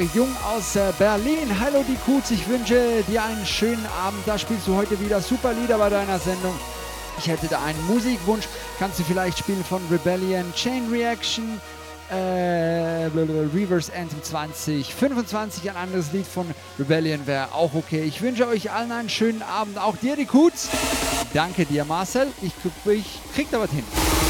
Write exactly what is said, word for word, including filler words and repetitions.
Jung aus äh, Berlin. Hallo die Kuz, ich wünsche dir einen schönen Abend. Da spielst du heute wieder super Lieder bei deiner Sendung. Ich hätte da einen Musikwunsch. Kannst du vielleicht spielen von Rebellion, Chain Reaction, äh, Reverse Anthem zwanzig fünfundzwanzig, ein anderes Lied von Rebellion wäre auch okay. Ich wünsche euch allen einen schönen Abend. Auch dir die Kuz. Danke dir, Marcel. Ich, ich krieg da was hin.